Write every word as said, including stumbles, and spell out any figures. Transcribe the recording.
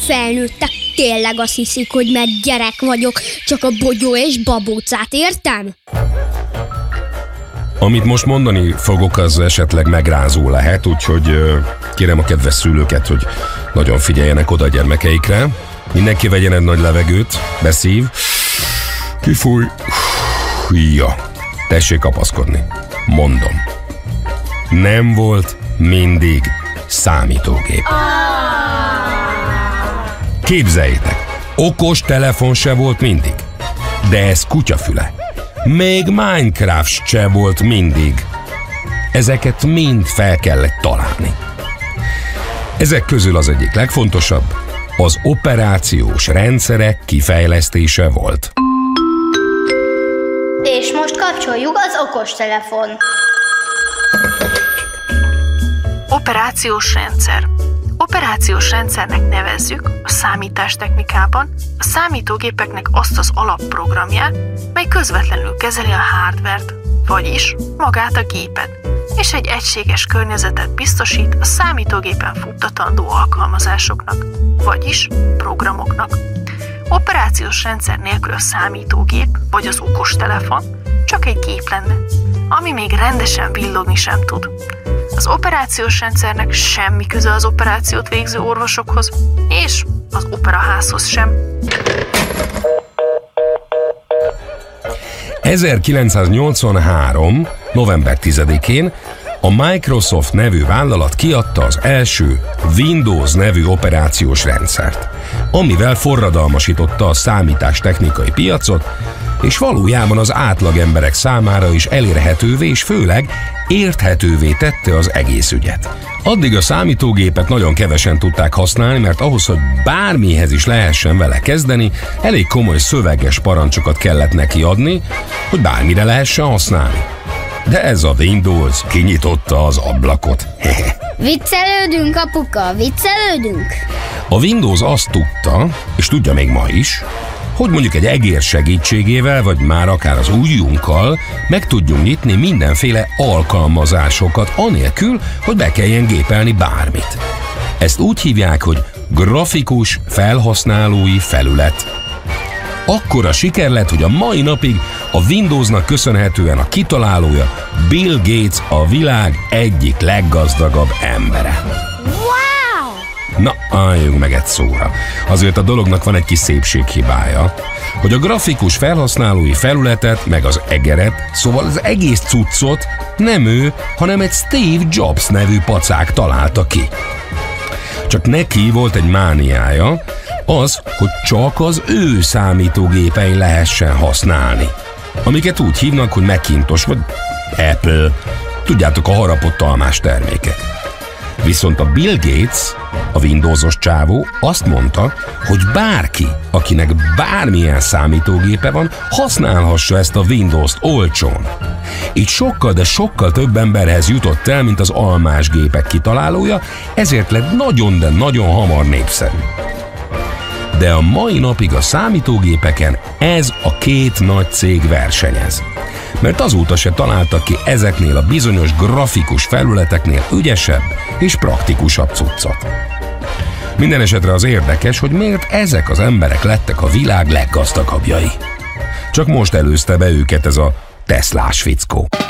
felnőttek tényleg azt hiszik, hogy mert gyerek vagyok, csak a bogyó és babócát értem? Amit most mondani fogok, az esetleg megrázó lehet, úgyhogy uh, kérem a kedves szülőket, hogy nagyon figyeljenek oda a gyermekeikre. Mindenki vegyen egy nagy levegőt, beszív, kifúj, ja, tessék kapaszkodni. Mondom, nem volt mindig számítógép. Képzeljétek, okos telefon se volt mindig, de ez kutyafüle. Még Minecraft se volt mindig. Ezeket mind fel kellett találni. Ezek közül az egyik legfontosabb az operációs rendszerek kifejlesztése volt. És most kapcsoljuk az okostelefon. Operációs rendszer. Operációs rendszernek nevezzük a számítástechnikában a számítógépeknek azt az alapprogramját, mely közvetlenül kezeli a hardvert, vagyis magát a gépet, és egy egységes környezetet biztosít a számítógépen futtatandó alkalmazásoknak, vagyis programoknak. Operációs rendszer nélkül a számítógép, vagy az okostelefon csak egy gép lenne, ami még rendesen villogni sem tud. Az operációs rendszernek semmi köze az operációt végző orvosokhoz, és az operaházhoz sem. ezerkilencszáznyolcvanhárom. november tizedikén a Microsoft nevű vállalat kiadta az első Windows nevű operációs rendszert, amivel forradalmasította a számítástechnikai piacot, és valójában az átlag emberek számára is elérhetővé és főleg érthetővé tette az egész ügyet. Addig a számítógépet nagyon kevesen tudták használni, mert ahhoz, hogy bármihez is lehessen vele kezdeni, elég komoly szöveges parancsokat kellett neki adni, hogy bármire lehessen használni. De ez a Windows kinyitotta az ablakot. Viccelődünk, apuka, viccelődünk? A Windows azt tudta, és tudja még ma is, hogy mondjuk egy egér segítségével, vagy már akár az ujjunkkal meg tudjunk nyitni mindenféle alkalmazásokat, anélkül, hogy be kelljen gépelni bármit. Ezt úgy hívják, hogy grafikus felhasználói felület. Akkora siker lett, hogy a mai napig a Windowsnak köszönhetően a kitalálója Bill Gates a világ egyik leggazdagabb embere. Na, álljunk meg egy szóra. Azért a dolognak van egy kis szépséghibája, hogy a grafikus felhasználói felületet, meg az egeret, szóval az egész cuccot nem ő, hanem egy Steve Jobs nevű pacák találta ki. Csak neki volt egy mániája, az, hogy csak az ő számítógépein lehessen használni, amiket úgy hívnak, hogy Macintosh vagy Apple, tudjátok, a harapott almás termékek. Viszont a Bill Gates, a Windowsos csávó azt mondta, hogy bárki, akinek bármilyen számítógépe van, használhassa ezt a Windows-t olcsón. Így sokkal, de sokkal több emberhez jutott el, mint az almás gépek kitalálója, ezért lett nagyon, de nagyon hamar népszerű. De a mai napig a számítógépeken ez a két nagy cég versenyez. Mert azóta se találtak ki ezeknél a bizonyos grafikus felületeknél ügyesebb és praktikusabb cuccot. Minden esetre az érdekes, hogy miért ezek az emberek lettek a világ leggazdagabbjai. Csak most előzte be őket ez a Teslás fickó.